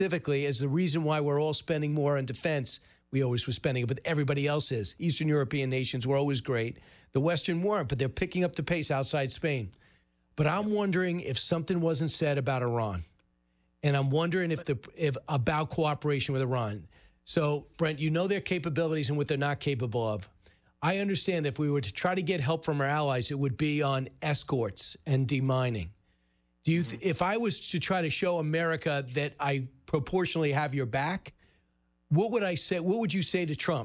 specifically as the reason why we're all spending more on defense. We always were spending it, but everybody else is. Eastern European nations were always great. The Western weren't, but they're picking up the pace outside Spain. But I'm wondering if something wasn't said about Iran. And I'm wondering if about cooperation with Iran. So, Brent, you know their capabilities and what they're not capable of. I understand that if we were to try to get help from our allies, it would be on escorts and demining. Do you, if I was to try to show America that I proportionally have your back, what would I say? What would you say to Trump?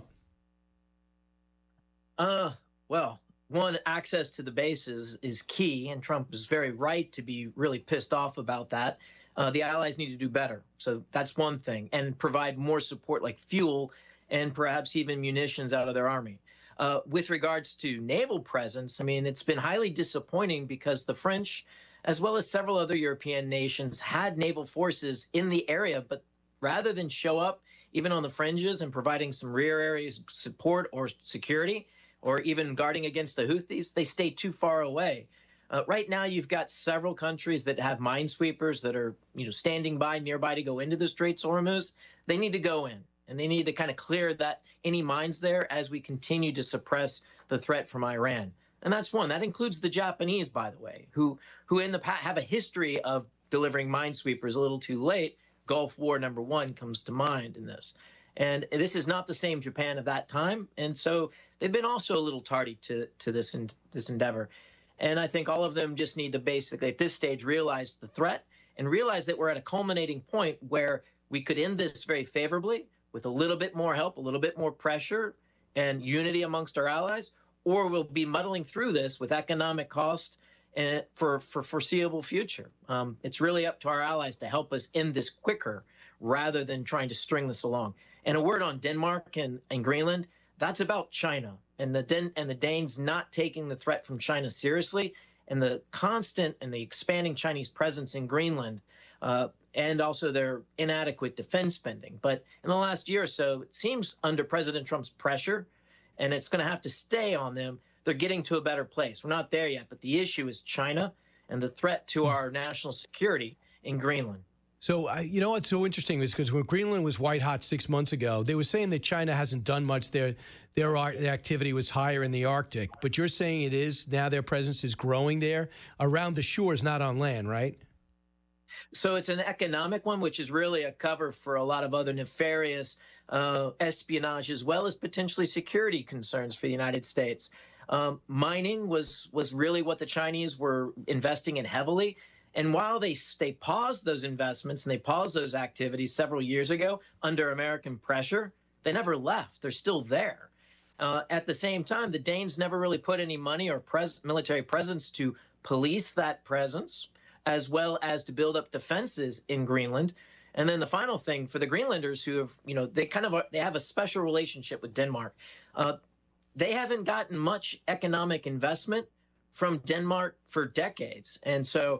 Well, one, access to the bases is key, and Trump is very right to be really pissed off about that. The allies need to do better. So that's one thing, and provide more support like fuel and perhaps even munitions out of their army. With regards to naval presence, I mean, it's been highly disappointing because the French, as well as several other European nations, had naval forces in the area, but rather than show up even on the fringes and providing some rear area support or security, or even guarding against the Houthis, they stay too far away. Right now, you've got several countries that have minesweepers that are, standing by nearby to go into the Straits of Hormuz. They need to go in, and they need to kind of clear that any mines there as we continue to suppress the threat from Iran. And that's one. That includes the Japanese, by the way, who in the past have a history of delivering minesweepers a little too late. Gulf War #1 comes to mind in this. And this is not the same Japan of that time. And so they've been also a little tardy to this endeavor. And I think all of them just need to basically, at this stage, realize the threat and realize that we're at a culminating point where we could end this very favorably with a little bit more help, a little bit more pressure and unity amongst our allies, or we'll be muddling through this with economic cost and for foreseeable future. It's really up to our allies to help us end this quicker rather than trying to string this along. And a word on Denmark and Greenland, that's about China and the Danes not taking the threat from China seriously, and the constant and the expanding Chinese presence in Greenland, and also their inadequate defense spending. But in the last year or so, it seems under President Trump's pressure, and it's going to have to stay on them, they're getting to a better place. We're not there yet, but the issue is China and the threat to our national security in Greenland. So, you know what's so interesting is because when Greenland was white hot 6 months ago, they were saying that China hasn't done much there. Their activity was higher in the Arctic. But you're saying it is now their presence is growing there around the shores, not on land, right? So it's an economic one, which is really a cover for a lot of other nefarious espionage, as well as potentially security concerns for the United States. Mining was really what the Chinese were investing in heavily. And while they paused those investments and they paused those activities several years ago under American pressure, they never left. They're still there. At the same time, the Danes never really put any money or military presence to police that presence, as well as to build up defenses in Greenland. And then the final thing for the Greenlanders who have, they have a special relationship with Denmark. They haven't gotten much economic investment from Denmark for decades. And so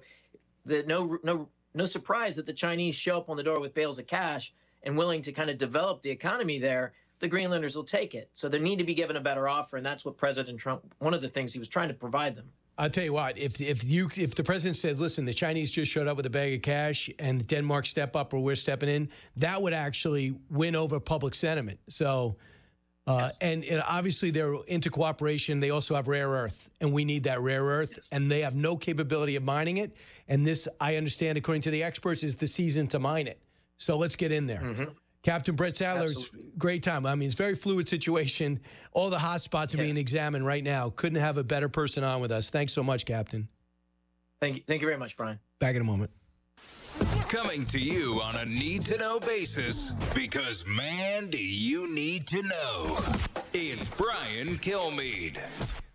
no surprise that the Chinese show up on the door with bales of cash and willing to kind of develop the economy there. The Greenlanders will take it. So they need to be given a better offer. And that's what President Trump, one of the things he was trying to provide them. I'll tell you what, if the president says, listen, the Chinese just showed up with a bag of cash and Denmark step up or we're stepping in, that would actually win over public sentiment. So, yes. And obviously they're into cooperation. They also have rare earth, and we need that rare earth, yes. And they have no capability of mining it. And this, I understand, according to the experts, is the season to mine it. So let's get in there. Mm-hmm. Captain Brent Sadler, it's a great time. I mean, it's a very fluid situation. All the hot spots are being examined right now. Couldn't have a better person on with us. Thanks so much, Captain. Thank you very much, Brian. Back in a moment. Coming to you on a need-to-know basis, because, man, do you need to know. It's Brian Kilmeade.